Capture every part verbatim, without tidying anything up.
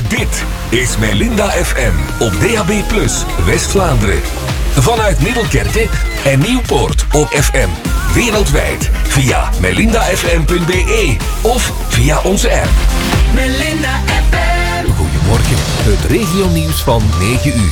Dit is Melinda F M op D A B plus, West-Vlaanderen. Vanuit Middelkerke en Nieuwpoort op F M. Wereldwijd via melinda f m punt b e of via onze app. Melinda F M. Goedemorgen, het regionieuws van negen uur.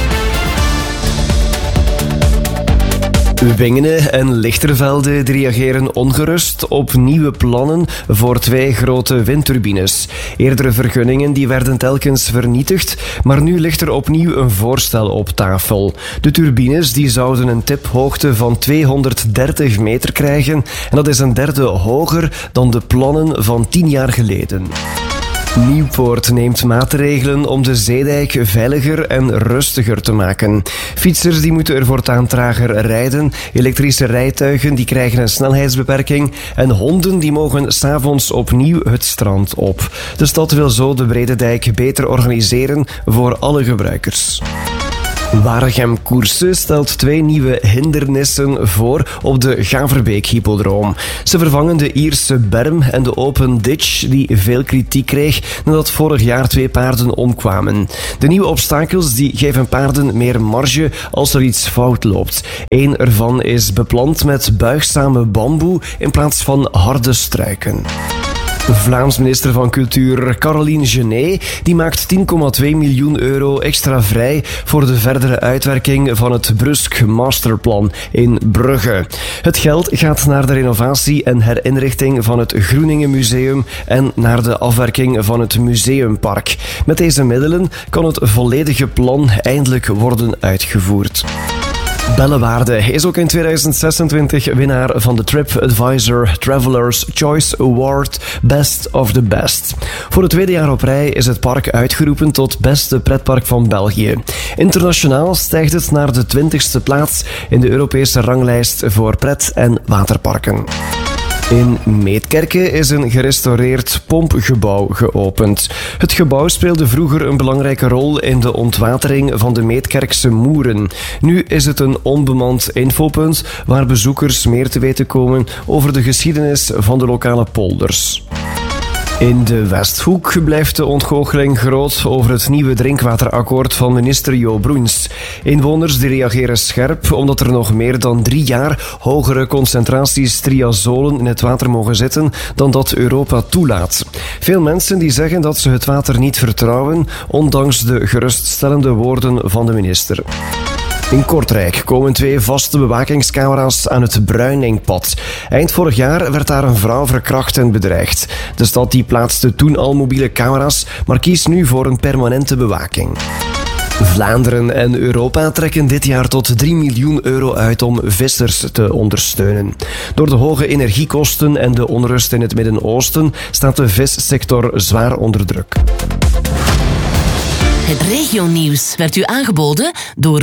Wingenen en Lichtervelde reageren ongerust op nieuwe plannen voor twee grote windturbines. Eerdere vergunningen die werden telkens vernietigd, maar nu ligt er opnieuw een voorstel op tafel. De turbines die zouden een tiphoogte van tweehonderddertig meter krijgen en dat is een derde hoger dan de plannen van tien jaar geleden. Nieuwpoort neemt maatregelen om de zeedijk veiliger en rustiger te maken. Fietsers die moeten er voortaan trager rijden, elektrische rijtuigen die krijgen een snelheidsbeperking en honden die mogen 's avonds opnieuw het strand op. De stad wil zo de Brede Dijk beter organiseren voor alle gebruikers. Waregem Koersen stelt twee nieuwe hindernissen voor op de Gaverbeek-hippodroom. Ze vervangen de Ierse berm en de open ditch die veel kritiek kreeg nadat vorig jaar twee paarden omkwamen. De nieuwe obstakels die geven paarden meer marge als er iets fout loopt. Eén ervan is beplant met buigzame bamboe in plaats van harde struiken. Vlaams minister van Cultuur Caroline Genet die maakt tien komma twee miljoen euro extra vrij voor de verdere uitwerking van het Brusk Masterplan in Brugge. Het geld gaat naar de renovatie en herinrichting van het Groeningen Museum en naar de afwerking van het Museumpark. Met deze middelen kan het volledige plan eindelijk worden uitgevoerd. Bellewaarde is ook in tweeduizend zesentwintig winnaar van de TripAdvisor Travelers Choice Award Best of the Best. Voor het tweede jaar op rij is het park uitgeroepen tot beste pretpark van België. Internationaal stijgt het naar de twintigste plaats in de Europese ranglijst voor pret- en waterparken. In Meetkerke is een gerestaureerd pompgebouw geopend. Het gebouw speelde vroeger een belangrijke rol in de ontwatering van de Meetkerkse moeren. Nu is het een onbemand infopunt waar bezoekers meer te weten komen over de geschiedenis van de lokale polders. In de Westhoek blijft de ontgoocheling groot over het nieuwe drinkwaterakkoord van minister Jo Broens. Inwoners die reageren scherp omdat er nog meer dan drie jaar hogere concentraties triazolen in het water mogen zitten dan dat Europa toelaat. Veel mensen die zeggen dat ze het water niet vertrouwen, ondanks de geruststellende woorden van de minister. In Kortrijk komen twee vaste bewakingscamera's aan het Bruiningpad. Eind vorig jaar werd daar een vrouw verkracht en bedreigd. De stad die plaatste toen al mobiele camera's, maar kiest nu voor een permanente bewaking. Vlaanderen en Europa trekken dit jaar tot drie miljoen euro uit om vissers te ondersteunen. Door de hoge energiekosten en de onrust in het Midden-Oosten staat de vissector zwaar onder druk. Het regionieuws werd u aangeboden door